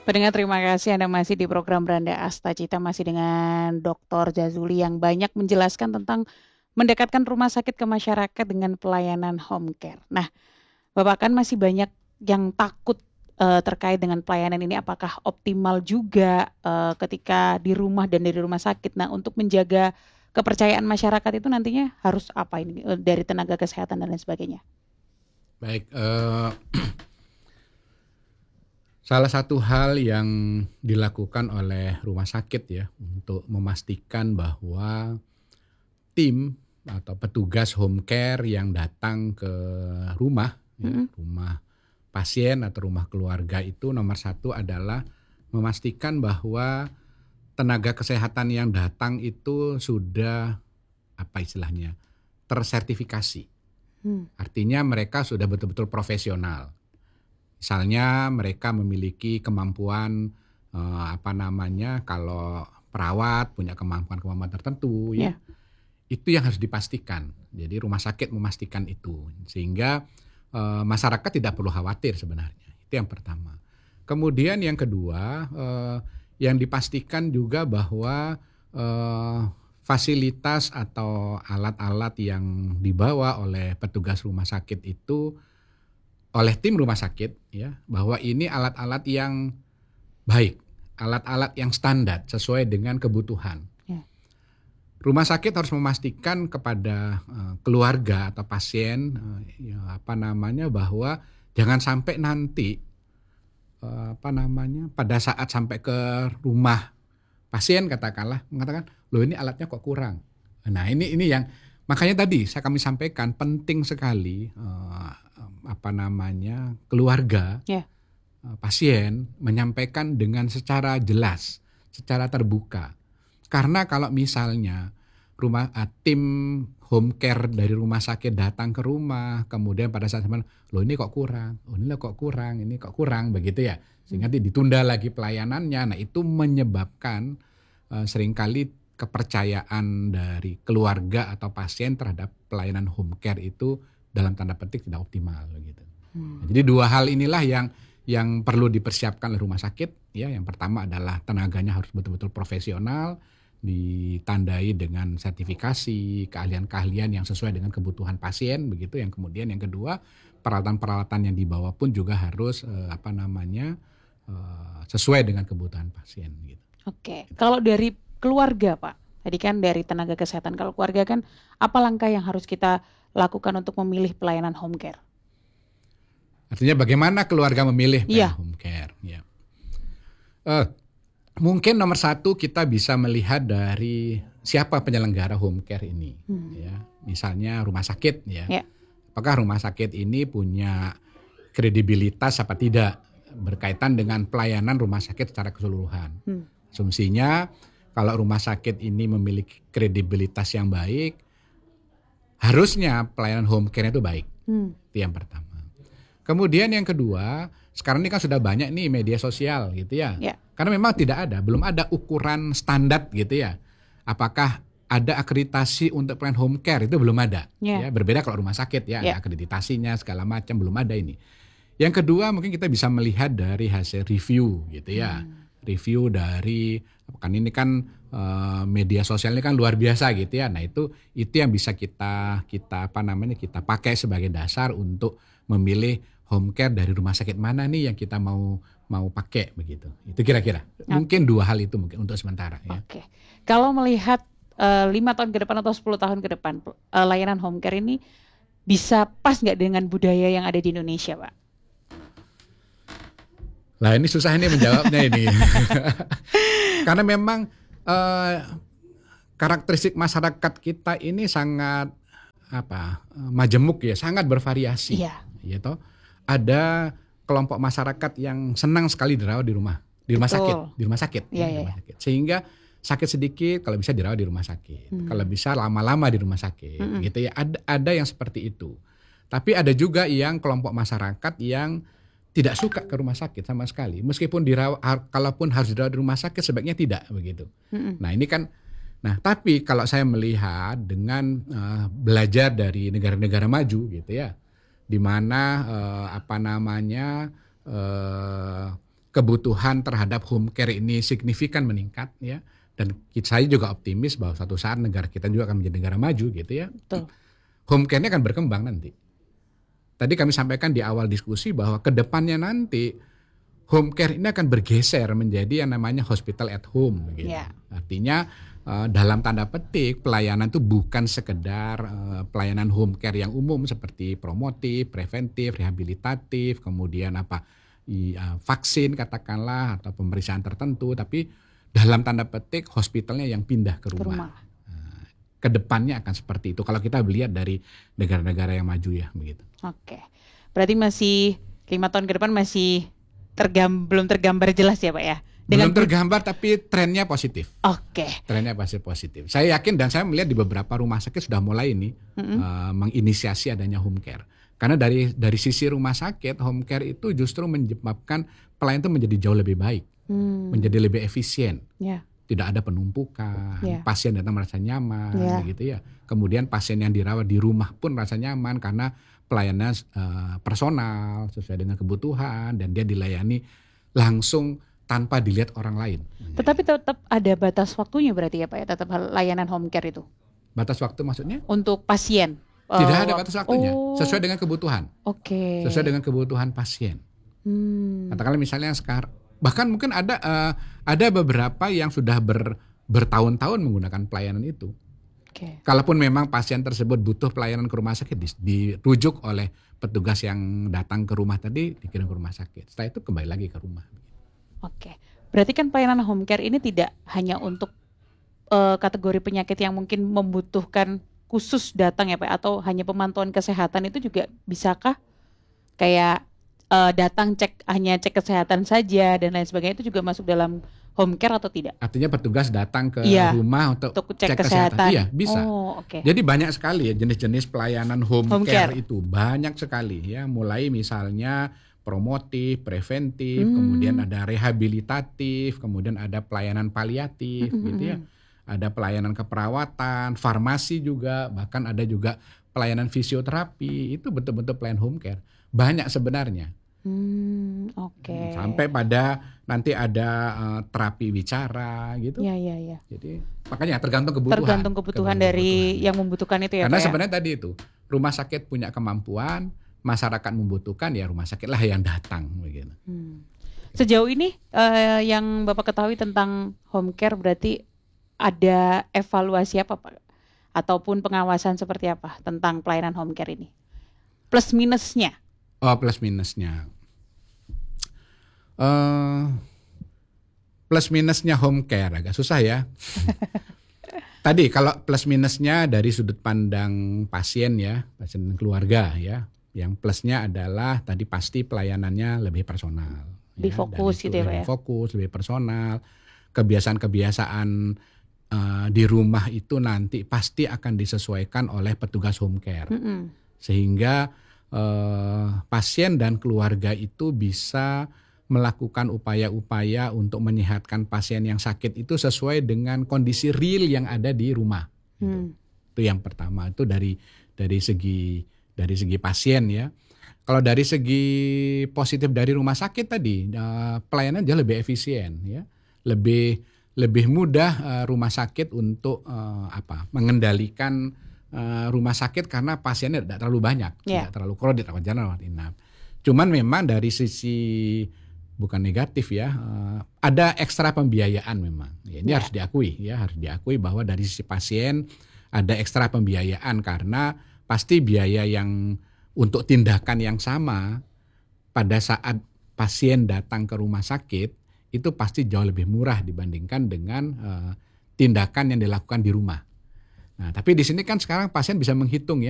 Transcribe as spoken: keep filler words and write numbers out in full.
Pendengar terima kasih Anda masih di program Beranda Asta Cita masih dengan doktor Jazuli yang banyak menjelaskan tentang mendekatkan rumah sakit ke masyarakat dengan pelayanan home care. Nah, Bapak kan masih banyak yang takut eh, terkait dengan pelayanan ini apakah optimal juga eh, ketika di rumah dan dari rumah sakit. Nah, untuk menjaga kepercayaan masyarakat itu nantinya harus apa ini eh, dari tenaga kesehatan dan lain sebagainya. Baik, eh, salah satu hal yang dilakukan oleh rumah sakit ya untuk memastikan bahwa tim atau petugas home care yang datang ke rumah, ya, Mm-mm. rumah pasien atau rumah keluarga itu nomor satu adalah memastikan bahwa tenaga kesehatan yang datang itu sudah apa istilahnya tersertifikasi. Hmm. Artinya mereka sudah betul-betul profesional. Misalnya mereka memiliki kemampuan eh, apa namanya kalau perawat punya kemampuan-kemampuan tertentu ya. Ya. Itu yang harus dipastikan. Jadi rumah sakit memastikan itu sehingga eh, masyarakat tidak perlu khawatir sebenarnya. Itu yang pertama. Kemudian yang kedua eh, yang dipastikan juga bahwa eh, fasilitas atau alat-alat yang dibawa oleh petugas rumah sakit itu oleh tim rumah sakit ya bahwa ini alat-alat yang baik, alat-alat yang standar sesuai dengan kebutuhan. Ya. Rumah sakit harus memastikan kepada uh, keluarga atau pasien uh, ya, apa namanya bahwa jangan sampai nanti uh, apa namanya pada saat sampai ke rumah pasien katakanlah mengatakan loh ini alatnya kok kurang. Nah ini ini yang makanya tadi saya kami sampaikan penting sekali uh, apa namanya keluarga Ya. uh, pasien menyampaikan dengan secara jelas, secara terbuka. Karena kalau misalnya rumah uh, tim home care dari rumah sakit datang ke rumah, kemudian pada saat sama, loh ini kok kurang, oh ini kok kurang, ini kok kurang begitu ya, sehingga nanti ditunda lagi pelayanannya. Nah itu menyebabkan uh, seringkali kepercayaan dari keluarga atau pasien terhadap pelayanan home care itu dalam tanda petik tidak optimal gitu. Hmm. Nah, jadi dua hal inilah yang yang perlu dipersiapkan oleh rumah sakit ya. Yang pertama adalah tenaganya harus betul-betul profesional, ditandai dengan sertifikasi, keahlian-keahlian yang sesuai dengan kebutuhan pasien begitu. Yang kemudian yang kedua, peralatan-peralatan yang dibawa pun juga harus eh, apa namanya eh, sesuai dengan kebutuhan pasien gitu. Oke, kalau dari keluarga Pak, tadi kan dari tenaga kesehatan, kalau keluarga kan apa langkah yang harus kita lakukan untuk memilih pelayanan home care? Artinya bagaimana keluarga memilih Iya. pelayanan home care ya. Eh, mungkin nomor satu kita bisa melihat dari siapa penyelenggara home care ini Hmm. ya. Misalnya rumah sakit ya. Ya. Apakah rumah sakit ini punya kredibilitas apa tidak berkaitan dengan pelayanan rumah sakit secara keseluruhan. Hmm. Asumsinya kalau rumah sakit ini memiliki kredibilitas yang baik, harusnya pelayanan home care itu baik. Hmm. Itu yang pertama. Kemudian yang kedua, sekarang ini kan sudah banyak nih media sosial gitu ya. Ya. Karena memang tidak ada, belum ada ukuran standar gitu ya. Apakah ada akreditasi untuk pelayanan home care itu belum ada. Ya. Ya, berbeda kalau rumah sakit ya, Ya. ada akreditasinya segala macam belum ada ini. Yang kedua mungkin kita bisa melihat dari hasil review gitu ya. Hmm. Review dari kan ini kan uh, media sosial ini kan luar biasa gitu ya. Nah itu itu yang bisa kita kita apa namanya kita pakai sebagai dasar untuk memilih home care dari rumah sakit mana nih yang kita mau mau pakai begitu. Itu kira-kira. Mungkin dua hal itu mungkin untuk sementara ya. Oke. Kalau melihat uh, lima tahun ke depan atau sepuluh tahun ke depan uh, layanan home care ini bisa pas nggak dengan budaya yang ada di Indonesia, Pak? Lah ini susah ini menjawabnya ini. Karena memang eh, karakteristik masyarakat kita ini sangat apa majemuk ya, sangat bervariasi. Iya. Ya toh. Ada kelompok masyarakat yang senang sekali dirawat di rumah, di rumah Betul. sakit, di rumah sakit, Iya, ya, di iya, rumah sakit. Sehingga sakit sedikit kalau bisa dirawat di rumah sakit, Hmm. kalau bisa lama-lama di rumah sakit, Mm-mm. gitu ya. Ada ada yang seperti itu. Tapi ada juga yang kelompok masyarakat yang tidak suka ke rumah sakit sama sekali. Meskipun dirawat, kalaupun harus dirawat di rumah sakit sebaiknya tidak begitu. Mm-mm. Nah ini kan, nah tapi kalau saya melihat dengan uh, belajar dari negara-negara maju gitu ya, di mana uh, apa namanya uh, kebutuhan terhadap home care ini signifikan meningkat ya. Dan saya juga optimis bahwa suatu saat negara kita juga akan menjadi negara maju gitu ya. Betul. Home care-nya akan berkembang nanti. Tadi kami sampaikan di awal diskusi bahwa ke depannya nanti home care ini akan bergeser menjadi yang namanya hospital at home gitu. Ya. Artinya uh, dalam tanda petik pelayanan itu bukan sekedar uh, pelayanan home care yang umum seperti promotif, preventif, rehabilitatif, kemudian apa i, uh, vaksin katakanlah atau pemeriksaan tertentu, tapi dalam tanda petik hospitalnya yang pindah ke rumah. Ke rumah. Uh, kedepannya akan seperti itu kalau kita melihat dari negara-negara yang maju ya begitu. Oke, berarti masih lima tahun ke depan masih Tergam, belum tergambar jelas ya Pak ya? Dengan belum tergambar tapi trennya positif. Oke. Okay. Trennya pasti positif. Saya yakin dan saya melihat di beberapa rumah sakit sudah mulai ini mm-hmm. uh, menginisiasi adanya home care. Karena dari dari sisi rumah sakit home care itu justru menyebabkan pelayanan itu menjadi jauh lebih baik, hmm. menjadi lebih efisien. Yeah. Tidak ada penumpukan, yeah. pasien datang merasa nyaman, yeah. gitu ya. Kemudian pasien yang dirawat di rumah pun merasa nyaman karena pelayanannya uh, personal sesuai dengan kebutuhan dan dia dilayani langsung tanpa dilihat orang lain. Tetapi tetap ada batas waktunya berarti ya Pak ya, tetap layanan home care itu? Batas waktu maksudnya? Untuk pasien? Tidak uh, ada batas waktunya, oh. sesuai dengan kebutuhan. Oke. Okay. Sesuai dengan kebutuhan pasien. Hmm. Katakanlah misalnya sekarang, bahkan mungkin ada uh, ada beberapa yang sudah ber, bertahun-tahun menggunakan pelayanan itu. Okay. Kalaupun memang pasien tersebut butuh pelayanan ke rumah sakit, dirujuk oleh petugas yang datang ke rumah tadi, dikirim ke rumah sakit. Setelah itu kembali lagi ke rumah. Oke, berarti kan pelayanan home care ini tidak hanya untuk uh, kategori penyakit yang mungkin membutuhkan khusus datang ya Pak, atau hanya pemantauan kesehatan itu juga bisakah kayak uh, datang cek hanya cek kesehatan saja dan lain sebagainya itu juga masuk dalam home care atau tidak? Artinya petugas datang ke iya, rumah untuk, untuk cek, cek kesehatan. kesehatan. Iya, bisa. Oh, okay. Jadi banyak sekali ya jenis-jenis pelayanan home, home care. care itu. Banyak sekali ya, mulai misalnya promotif, preventif, hmm. kemudian ada rehabilitatif, kemudian ada pelayanan paliatif hmm. gitu ya. Ada pelayanan keperawatan, farmasi juga, bahkan ada juga pelayanan fisioterapi. Itu betul-betul pelayanan home care. Banyak sebenarnya. Hmm, oke. Okay. Sampai pada nanti ada uh, terapi bicara gitu. Iya, iya, iya. Jadi makanya tergantung kebutuhan. Tergantung kebutuhan dari kebutuhan. Yang membutuhkan itu ya. Karena Pak, sebenarnya ya? tadi itu rumah sakit punya kemampuan, masyarakat membutuhkan ya rumah sakitlah yang datang begitu. Hmm. Sejauh ini uh, yang Bapak ketahui tentang home care berarti ada evaluasi apa Pak? Ataupun pengawasan seperti apa tentang pelayanan home care ini? Plus minusnya? Oh, plus minusnya. Uh, plus minusnya home care agak susah ya. Tadi kalau plus minusnya dari sudut pandang pasien ya, pasien dan keluarga ya. Yang plusnya adalah tadi pasti pelayanannya lebih personal. Lebih ya, fokus gitu ya Pak ya? Lebih fokus, lebih personal. Kebiasaan-kebiasaan uh, di rumah itu nanti pasti akan disesuaikan oleh petugas home care. Mm-hmm. Sehingga Uh, pasien dan keluarga itu bisa melakukan upaya-upaya untuk menyehatkan pasien yang sakit itu sesuai dengan kondisi real yang ada di rumah. Hmm. Gitu. Itu yang pertama, itu dari dari segi dari segi pasien ya. Kalau dari segi positif dari rumah sakit tadi, uh, pelayanan jauh lebih efisien ya, lebih lebih mudah uh, rumah sakit untuk uh, apa mengendalikan Uh, rumah sakit karena pasiennya tidak terlalu banyak, yeah. tidak terlalu kredit rawat jalan rawat inap. Cuman memang dari sisi bukan negatif ya, uh, ada ekstra pembiayaan memang. Ya, ini yeah. harus diakui ya, harus diakui bahwa dari sisi pasien ada ekstra pembiayaan karena pasti biaya yang untuk tindakan yang sama pada saat pasien datang ke rumah sakit itu pasti jauh lebih murah dibandingkan dengan uh, tindakan yang dilakukan di rumah. Nah, tapi di sini kan sekarang pasien bisa menghitung ya.